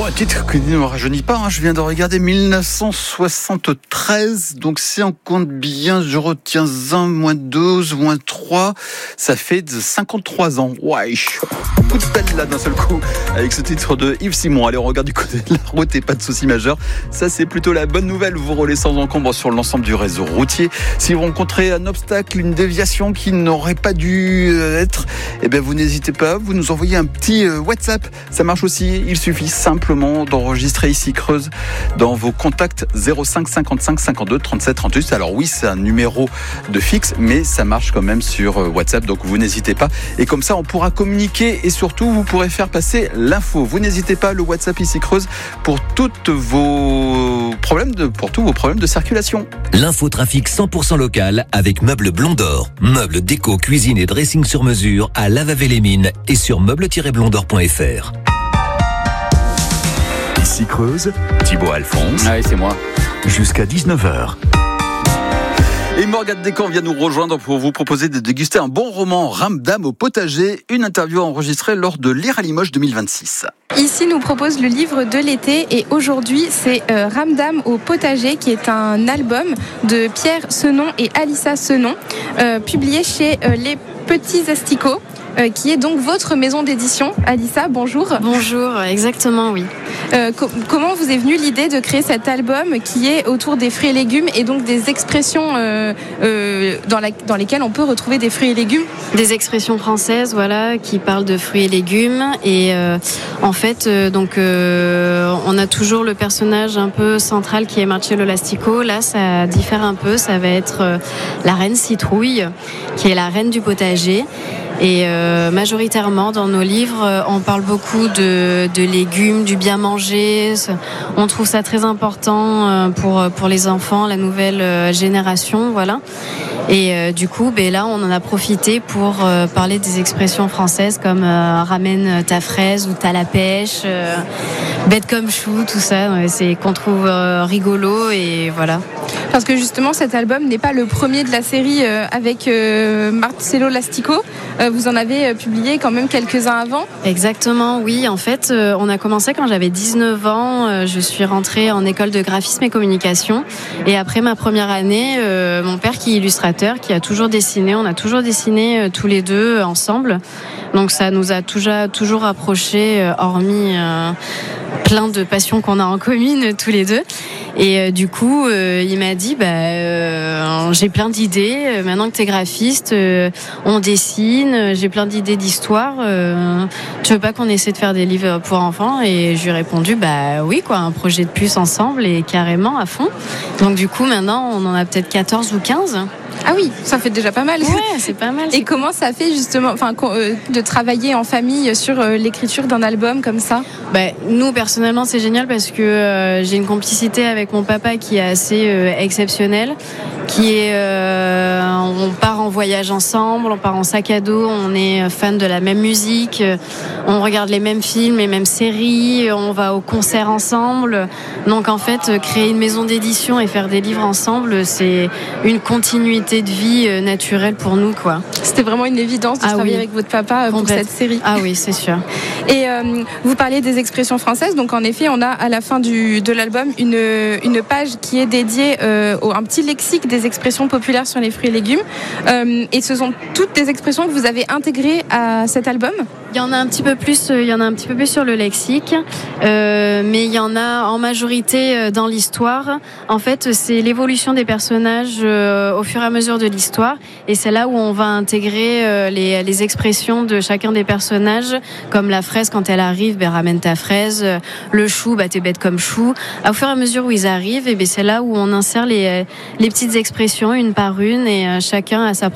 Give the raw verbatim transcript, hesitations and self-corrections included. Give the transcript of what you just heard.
Bon, un titre qui ne me rajeunit pas, hein. Je viens de regarder mille neuf cent soixante-treize, donc si on compte bien, je retiens un, moins douze, moins trois, ça fait de cinquante-trois ans. Ouais, coup de pelle là d'un seul coup, avec ce titre de Yves Simon. Allez, on regarde du côté de la route et pas de soucis majeurs. Ça, c'est plutôt la bonne nouvelle. Vous roulez sans encombre sur l'ensemble du réseau routier. Si vous rencontrez un obstacle, une déviation qui n'aurait pas dû être, eh bien, vous n'hésitez pas, vous nous envoyez un petit WhatsApp. Ça marche aussi, il suffit simplement d'enregistrer ici Creuse dans vos contacts zéro cinq cinquante-cinq cinquante-deux trente-sept trente-huit. Alors oui, c'est un numéro de fixe, mais ça marche quand même sur WhatsApp, donc vous n'hésitez pas. Et comme ça, on pourra communiquer et surtout, vous pourrez faire passer l'info. Vous n'hésitez pas, le WhatsApp ici Creuse pour toutes vos problèmes de, pour tous vos problèmes de circulation. L'infotrafic cent pour cent local avec Meubles Blondor. Meubles, déco, cuisine et dressing sur mesure à Lavavé-les-Mines et sur meubles tiret blondor point f r. Ici Creuse, Thibaut Alphonse. Ah oui, c'est moi. Jusqu'à dix-neuf heures. Et Morgane Descamps vient nous rejoindre pour vous proposer de déguster un bon roman Ramdam au potager, une interview enregistrée lors de Lire à Limoges deux mille vingt-six. Ici nous propose le livre de l'été et aujourd'hui c'est euh, Ramdam au potager qui est un album de Pierre Senon et Alissa Senon, euh, publié chez euh, Les Petits Asticots. Euh, qui est donc votre maison d'édition. Alissa, bonjour. Bonjour, exactement, oui. Euh, co- comment vous est venue l'idée de créer cet album qui est autour des fruits et légumes et donc des expressions euh, euh, dans, la, dans lesquelles on peut retrouver des fruits et légumes? Des expressions françaises, voilà, qui parlent de fruits et légumes. Et euh, en fait, euh, donc, euh, on a toujours le personnage un peu central qui est Marcello Lastico. Là, ça diffère un peu. Ça va être euh, la reine Citrouille, qui est la reine du potager. Et euh, majoritairement dans nos livres, euh, on parle beaucoup de, de légumes, du bien manger. On trouve ça très important euh, pour pour les enfants, la nouvelle euh, génération, voilà. Et euh, du coup, ben là, on en a profité pour euh, parler des expressions françaises comme euh, ramène ta fraise ou t'as la pêche, euh, bête comme chou, tout ça. Ouais, c'est qu'on trouve euh, rigolo et voilà. Parce que justement, cet album n'est pas le premier de la série euh, avec euh, Marcello Lastico. Euh, vous en avez euh, publié quand même quelques-uns avant. Exactement, oui. En fait, euh, on a commencé quand j'avais dix-neuf ans. Euh, je suis rentrée en école de graphisme et communication. Et après ma première année, euh, mon père qui est illustrateur, qui a toujours dessiné, on a toujours dessiné euh, tous les deux euh, ensemble. Donc ça nous a toujours, toujours rapprochés, euh, hormis euh, plein de passions qu'on a en commune tous les deux. Et euh, du coup, euh, il m'a dit, bah, euh, j'ai plein d'idées. Maintenant que t'es graphiste, euh, on dessine. J'ai plein d'idées d'histoire. Euh, tu veux pas qu'on essaie de faire des livres pour enfants? Et je lui ai répondu, bah oui, quoi, un projet de plus ensemble et carrément à fond. Donc du coup, maintenant, on en a peut-être quatorze ou quinze. Ah oui, ça fait déjà pas mal. Ouais, c'est pas mal. Et comment ça fait justement, enfin, de travailler en famille sur l'écriture d'un album comme ça? Bah, nous personnellement, c'est génial parce que euh, j'ai une complicité avec mon papa qui est assez euh, exceptionnelle, qui est, euh, on part en voyage ensemble, on part en sac à dos, on est fan de la même musique, on regarde les mêmes films, les mêmes séries, on va au concert ensemble. Donc en fait, créer une maison d'édition et faire des livres ensemble, c'est une continuité de vie euh, naturelle pour nous, quoi. C'était vraiment une évidence de ah travailler oui. avec votre papa euh, pour cette série. Ah oui, c'est sûr. Et euh, vous parliez des expressions françaises, donc en effet, on a à la fin du, de l'album une, une page qui est dédiée euh, au un petit lexique des expressions populaires sur les fruits et légumes. Euh, et ce sont toutes des expressions que vous avez intégrées à cet album? Il y en a un petit peu plus, il y en a un petit peu plus sur le lexique, euh, mais il y en a en majorité dans l'histoire. En fait, c'est l'évolution des personnages euh, au fur et à mesure de l'histoire, et c'est là où on va intégrer euh, les, les expressions de chacun des personnages, comme la fraise quand elle arrive, ben ramène ta fraise, le chou, bah t'es bête comme chou. Au fur et à mesure où ils arrivent, et ben c'est là où on insère les les petites expressions une par une, et euh, chacun a sa